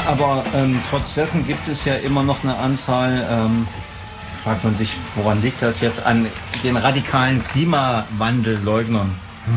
Aber trotz dessen gibt es ja immer noch eine Anzahl, fragt man sich, woran liegt das jetzt, an den radikalen Klimawandelleugnern.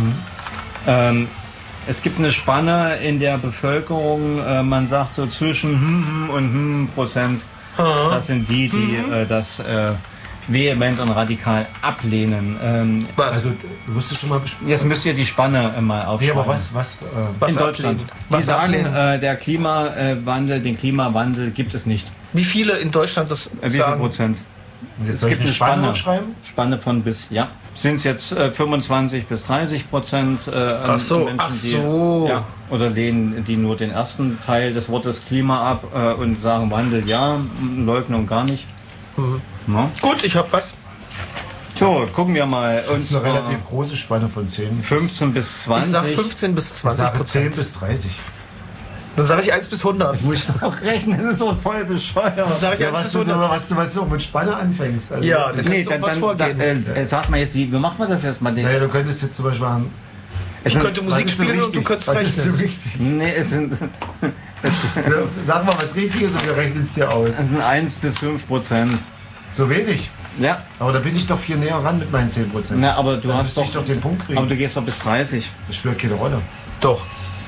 Es gibt eine Spanne in der Bevölkerung, man sagt so zwischen und Prozent. Das sind die das vehement und radikal ablehnen. Was? Also, du musst es schon mal besprechen. Jetzt müsst ihr die Spanne mal aufschreiben. Ja, aber was in Deutschland. ablehnen? Die Was sagen, ablehnen? den Klimawandel gibt es nicht. Wie viele in Deutschland das Wie viel sagen? Prozent? Und jetzt Es soll ich gibt eine eine Spanne Spanne. aufschreiben? Spanne von bis, ja. Sind es jetzt 25 bis 30% Ach so, Menschen, ja, oder lehnen die nur den ersten Teil des Wortes Klima ab und sagen Wandel ja, Leugnung gar nicht. Ja. Gut, ich hab was. So, gucken wir mal. Und Das ist eine relativ große Spanne von 10. 15 bis 20. Ich sag 15 bis Ich sage 10 20%. bis 30. Dann sage ich 1 bis 100. Muss ich auch rechnen, das ist so voll bescheuert. Dann sage ich Ja, 1 was bis du 100. was du auch mit Spanne anfängst. Also, Ja, da kannst du auch was vorgehen. Sag mal jetzt, wie macht man das jetzt mal? naja, du könntest jetzt zum Beispiel haben. Ich könnte Musik was ist so spielen und du richtig? könntest Was ist so rechnen. richtig? Nee, es sind, Sag mal, was richtig ist und wir rechnen es dir aus. es sind 1 bis 5%. So wenig. Ja, Aber da bin ich doch viel näher ran mit meinen 10%. na, aber du Dann hast müsste ich doch den Punkt kriegen. aber du gehst doch bis 30. Das spielt keine Rolle. Doch.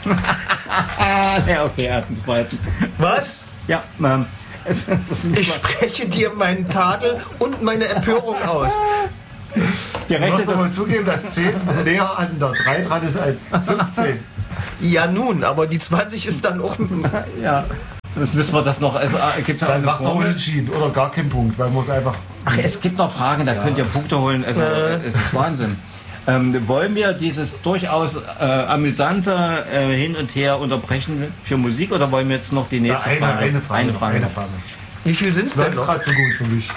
Ja, okay, er hat einen zweiten. Was? Ja, es ist Ich spreche dir meinen Tadel und meine Empörung aus. die Du musst rechnet doch mal das, zugeben, dass 10 näher an der 3 dran ist als 15. Ja nun, aber die 20 ist dann auch... ja. Das müssen wir das noch. Es gibt ja Dann eine mach doch Formel. unentschieden oder gar keinen Punkt, weil man es einfach. Ach, es gibt noch Fragen, da könnt ihr Punkte holen. Also, es ist Wahnsinn. Wollen wir dieses durchaus amüsante Hin und Her unterbrechen für Musik oder wollen wir jetzt noch die nächste Frage? Eine Frage. Frage. Wie viel sind es Das denn läuft noch? gerade so gut für mich.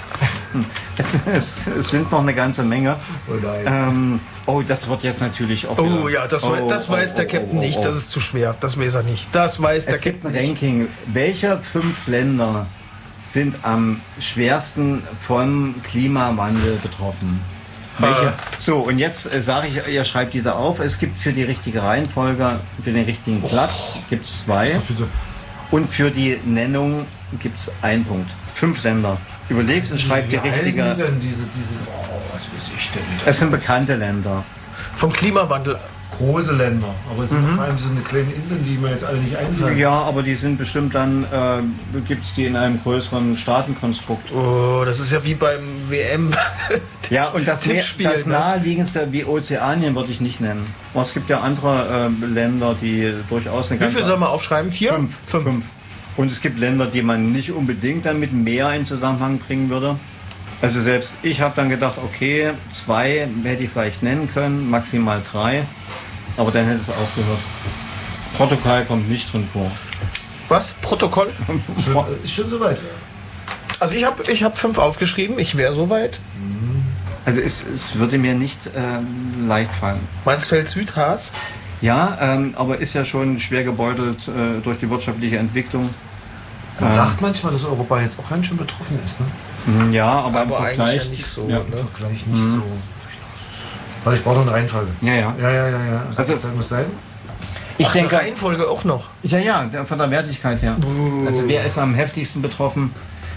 Es sind noch eine ganze Menge. Oh nein. Oh, das wird jetzt natürlich auch. Oh wieder- ja, das weiß der Captain nicht. Das ist zu schwer. Das weiß er nicht. Das weiß der Es gibt ein Captain nicht. Ranking. Welche 5 Länder sind am schwersten vom Klimawandel betroffen? Welche? So, und jetzt sage ich, ihr schreibt diese auf. Es gibt für die richtige Reihenfolge, für den richtigen Platz gibt es 2. Doch viel so- Und für die Nennung gibt es 1 Punkt. 5 Länder. Überlegt und schreibt die Wie heißen richtige. die denn, diese, was weiß ich denn? Es sind bekannte Länder. Vom Klimawandel. Große Länder. Aber es sind vor allem so eine kleine Inseln, die mir jetzt alle nicht einfallen. Ja, aber die sind bestimmt dann, gibt es die in einem größeren Staatenkonstrukt. Oh, das ist ja wie beim WM. Ja, und das Tippspiel, ne? naheliegendste wie Ozeanien würde ich nicht nennen. Aber es gibt ja andere Länder, die durchaus eine Wie viel soll man aufschreiben? 4? 5. Und es gibt Länder, die man nicht unbedingt dann mit Meer in Zusammenhang bringen würde. Also selbst ich habe dann gedacht, okay, 2 hätte ich vielleicht nennen können, maximal 3. Aber dann hätte es aufgehört. Portugal kommt nicht drin vor. Was? Protokoll? Ist schon soweit. Also ich hab 5 aufgeschrieben. Ich wäre soweit. Also es würde mir nicht leicht fallen. Mansfeld Südharz. Ja, aber ist ja schon schwer gebeutelt durch die wirtschaftliche Entwicklung. Man sagt manchmal, dass Europa jetzt auch ganz schön betroffen ist. Ne? Ja, aber im Aber eigentlich Vergleich ja nicht so. Ja. Ne? Vergleich nicht so. Warte, ich brauche noch eine Reihenfolge. Ja. Ja. Also- Zeit muss sein. Ich Ach, denke, eine Reihenfolge auch noch. von der Wertigkeit her. Also wer ist am heftigsten betroffen?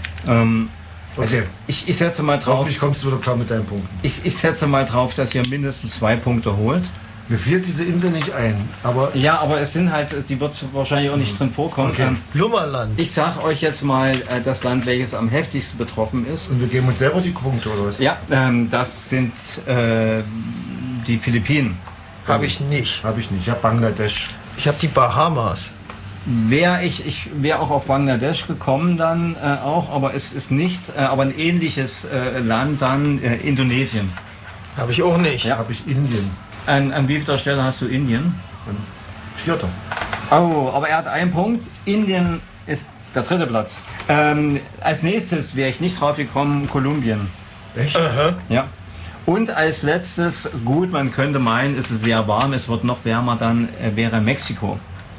Okay. Ich setze mal drauf. Hoffentlich kommst du wieder klar mit deinen Punkten. Ich setze mal drauf, dass ihr mindestens 2 Punkte holt. Mir fiel diese Insel nicht ein, aber Ja, aber es sind halt, die wird wahrscheinlich auch nicht drin vorkommen. Okay. Lummerland. Ich sage euch jetzt mal das Land, welches am heftigsten betroffen ist. und wir geben uns selber die Punkte oder was? Ja, das sind die Philippinen. Habe ich nicht. Habe ich nicht. Ich habe Bangladesch. Ich habe die Bahamas. Ich wäre auch auf Bangladesch gekommen dann auch, aber es ist nicht, aber ein ähnliches Land dann Indonesien. Habe ich auch nicht. Ja. Habe ich Indien. An wievielter Stelle hast du Indien? An 4. Oh, aber er hat 1 Punkt. Indien ist der 3. Platz. Als nächstes wäre ich nicht drauf gekommen, Kolumbien. Echt? Ja. Und als letztes, gut, man könnte meinen, es ist sehr warm, es wird noch wärmer, dann wäre Mexiko.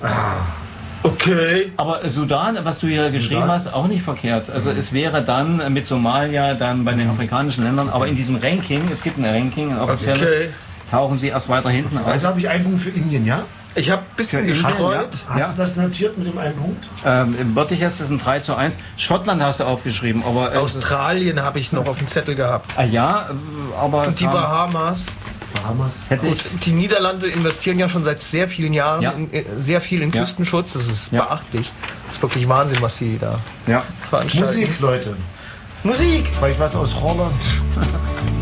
Okay. Aber Sudan, was du hier geschrieben Sudan? hast, auch nicht verkehrt. Also es wäre dann mit Somalia, dann bei den afrikanischen Ländern, aber in diesem Ranking, es gibt ein Ranking, ein offizielles, Okay. tauchen sie erst weiter hinten aus. Also habe ich einen Punkt für Indien, ja? Ich habe ein bisschen Für Indien, gestreut. Hast du das notiert mit dem einen Punkt? Würde ich jetzt, das ist ein 3:1. Schottland hast du aufgeschrieben, aber... Australien habe ich noch auf dem Zettel gehabt. Ja, aber... Und die Bahamas. Hätte Gut, die Niederlande investieren ja schon seit sehr vielen Jahren sehr viel in Ja. Küstenschutz. Das ist Ja. beachtlich. Das ist wirklich Wahnsinn, was die da Ja. veranstalten. Musik, Leute. Musik! Weil ich was aus Holland.